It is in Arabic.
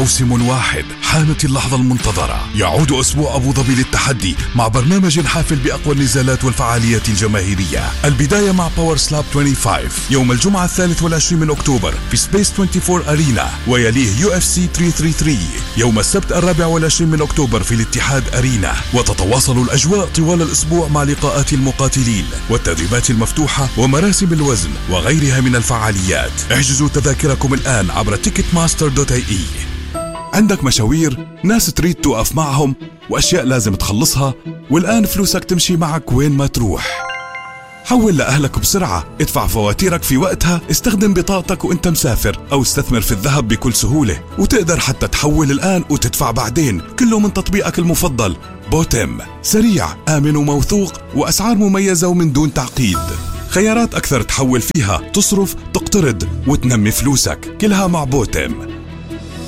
موسم واحد، حانت اللحظة المنتظرة. يعود أسبوع أبو ظبي للتحدي مع برنامج حافل بأقوى النزالات والفعاليات الجماهيرية. البداية مع باور سلاب 25 يوم الجمعة 23 من أكتوبر في سبيس 24 أرينا، ويليه UFC 333 يوم السبت 24 من أكتوبر في الاتحاد أرينا. وتتواصل الأجواء طوال الأسبوع مع لقاءات المقاتلين والتدريبات المفتوحة ومراسم الوزن وغيرها من الفعاليات. احجزوا تذاكركم الآن عبر ticketmaster.ie. عندك مشاوير، ناس تريد توقف معهم، وأشياء لازم تخلصها، والآن فلوسك تمشي معك وين ما تروح. حول لأهلك بسرعة، ادفع فواتيرك في وقتها، استخدم بطاقتك وانت مسافر، أو استثمر في الذهب بكل سهولة، وتقدر حتى تحول الآن وتدفع بعدين، كله من تطبيقك المفضل بوتم. سريع، آمن وموثوق، وأسعار مميزة ومن دون تعقيد. خيارات أكثر تحول فيها، تصرف، تقترض، وتنمي فلوسك، كلها مع بوتم.